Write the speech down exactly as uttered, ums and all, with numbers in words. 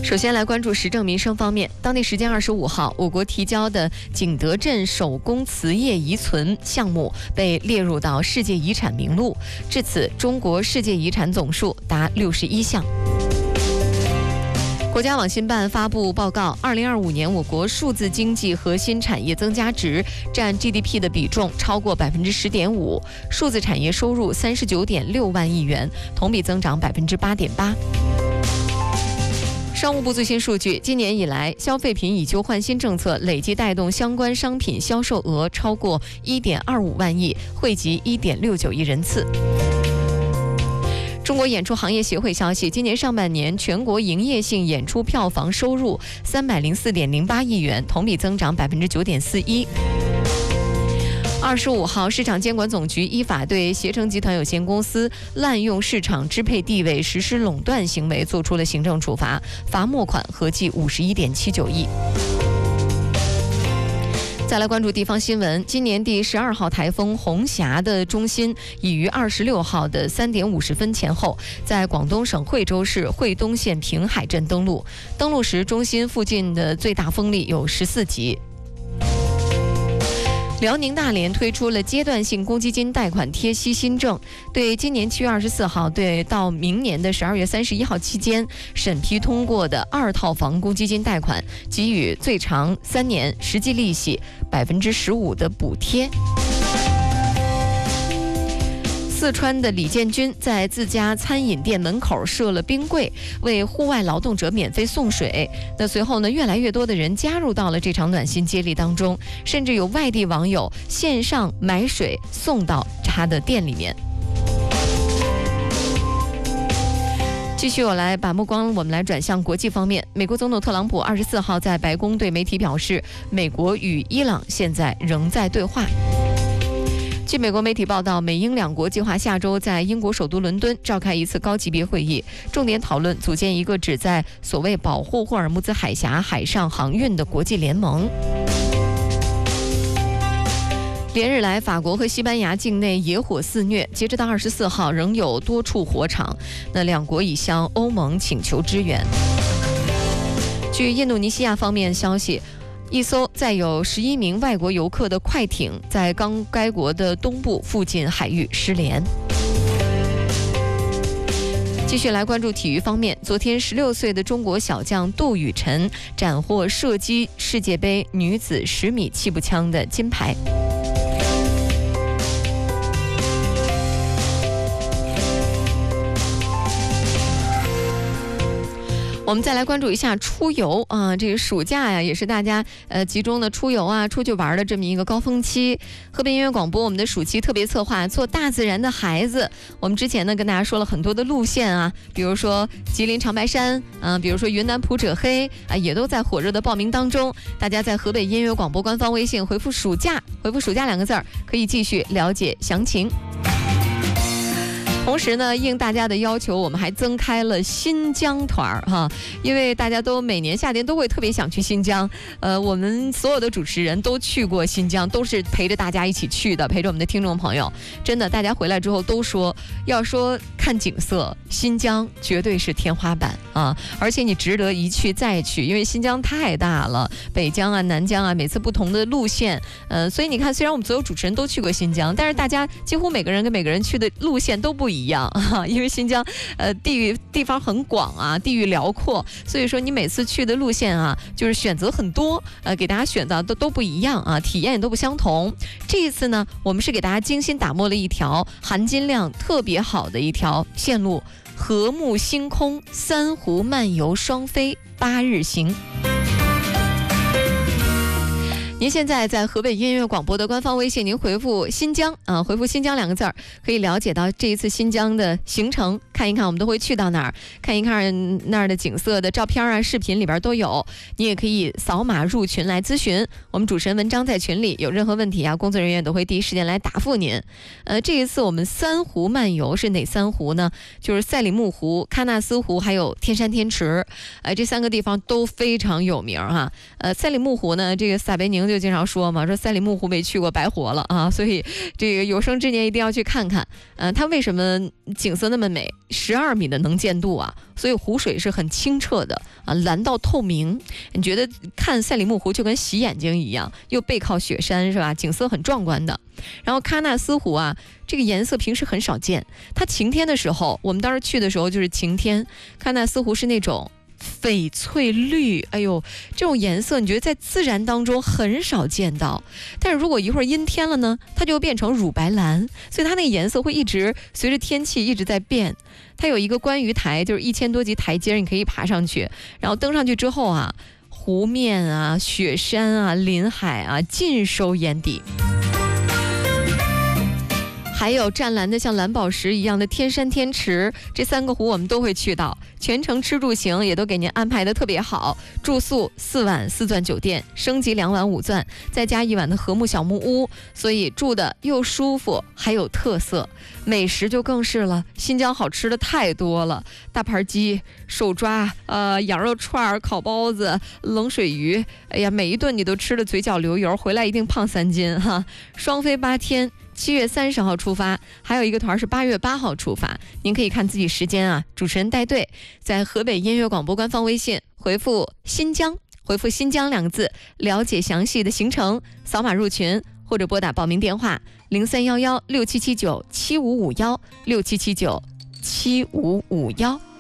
首先来关注时政民生方面，当地时间二十五号，我国提交的景德镇手工瓷业遗存项目被列入到世界遗产名录，至此，中国世界遗产总数达六十一项。国家网信办发布报告，二零二五年我国数字经济核心产业增加值占 G D P 的比重超过百分之十点五，数字产业收入三十九点六万亿元，同比增长百分之八点八。商务部最新数据，今年以来，消费品以旧换新政策累计带动相关商品销售额超过一点二五万亿，惠及一点六九亿人次。中国演出行业协会消息，今年上半年全国营业性演出票房收入三百零四点零八亿元，同比增长百分之九点四一。二十五号，市场监管总局依法对携程集团有限公司滥用市场支配地位实施垄断行为作出了行政处罚，罚没款合计五十一点七九亿。再来关注地方新闻，今年第十二号台风红霞的中心已于二十六号的三点五十分前后，在广东省惠州市惠东县平海镇登陆。登陆时，中心附近的最大风力有十四级。辽宁大连推出了阶段性公积金贷款贴息新政，对今年七月二十四号对到明年的十二月三十一号期间审批通过的二套房公积金贷款，给予最长三年实际利息百分之十五的补贴。四川的李建军在自家餐饮店门口设了冰柜，为户外劳动者免费送水。那随后呢，越来越多的人加入到了这场暖心接力当中，甚至有外地网友线上买水送到他的店里面。继续，我来把目光我们来转向国际方面。美国总统特朗普二十四号在白宫对媒体表示，美国与伊朗现在仍在对话。据美国媒体报道，美英两国计划下周在英国首都伦敦召开一次高级别会议，重点讨论组建一个旨在所谓保护霍尔木兹海峡海上航运的国际联盟。连日来，法国和西班牙境内野火肆虐，截止到二十四号，仍有多处火场。那两国已向欧盟请求支援。据印度尼西亚方面消息，一艘载有十一名外国游客的快艇在刚该国的东部附近海域失联。继续来关注体育方面，昨天十六岁的中国小将杜雨辰斩获射击世界杯女子十米气步枪的金牌。我们再来关注一下出游啊，这个暑假呀，也是大家呃集中的出游啊、出去玩的这么一个高峰期。河北音乐广播我们的暑期特别策划做大自然的孩子，我们之前呢跟大家说了很多的路线啊，比如说吉林长白山啊、呃，比如说云南普者黑啊，也都在火热的报名当中。大家在河北音乐广播官方微信回复暑假，回复暑假两个字儿，可以继续了解详情。同时呢，应大家的要求，我们还增开了新疆团哈，因为大家都每年夏天都会特别想去新疆。呃，我们所有的主持人都去过新疆，都是陪着大家一起去的，陪着我们的听众朋友。真的，大家回来之后都说，要说看景色，新疆绝对是天花板啊！而且你值得一去再去，因为新疆太大了，北疆啊、南疆啊，每次不同的路线。呃，所以你看，虽然我们所有主持人都去过新疆，但是大家几乎每个人跟每个人去的路线都不一样。一样啊，因为新疆呃地域地方很广啊，地域辽阔，所以说你每次去的路线啊，就是选择很多，呃，给大家选的都都不一样啊，体验也都不相同。这一次呢，我们是给大家精心打磨了一条含金量特别好的一条线路——和睦星空三湖漫游双飞八日行。您现在在河北音乐广播的官方微信，您回复新疆啊，回复新疆两个字儿，可以了解到这一次新疆的行程，看一看我们都会去到哪儿，看一看那儿的景色的照片啊、视频里边都有。你也可以扫码入群来咨询，我们主持人文章在群里，有任何问题啊，工作人员都会第一时间来答复您。呃，这一次我们三湖漫游是哪三湖呢？就是赛里木湖、喀纳斯湖还有天山天池，呃，这三个地方都非常有名哈。呃，赛里木湖呢，这个撒贝宁宁就经常说嘛，说赛里木湖没去过白活了啊，所以这个有生之年一定要去看看。嗯、呃，它为什么景色那么美？十二米的能见度啊，所以湖水是很清澈的啊，蓝到透明。你觉得看赛里木湖就跟洗眼睛一样，又背靠雪山是吧？景色很壮观的。然后喀纳斯湖啊，这个颜色平时很少见，它晴天的时候，我们当时去的时候就是晴天，喀纳斯湖是那种翡翠绿，哎呦，这种颜色你觉得在自然当中很少见到，但是如果一会儿阴天了呢，它就变成乳白蓝，所以它那个颜色会一直随着天气一直在变。它有一个观鱼台，就是一千多级台阶，你可以爬上去，然后登上去之后啊，湖面啊、雪山啊、林海啊尽收眼底。还有湛蓝的像蓝宝石一样的天山天池，这三个湖我们都会去到，全程吃住行也都给您安排的特别好，住宿四晚四钻酒店，升级两晚五钻，再加一晚的和睦小木屋，所以住的又舒服还有特色。美食就更是了，新疆好吃的太多了，大盘鸡、手抓、呃羊肉串、烤包子、冷水鱼，哎呀，每一顿你都吃的嘴角流油，回来一定胖三斤哈。双飞八天。七月三十号出发，还有一个团是八月八号出发，您可以看自己时间啊。主持人带队，在河北音乐广播官方微信回复新疆，回复新疆两个字，了解详细的行程，扫码入群或者拨打报名电话零三幺幺六七七九七五五幺六七七九七五五幺。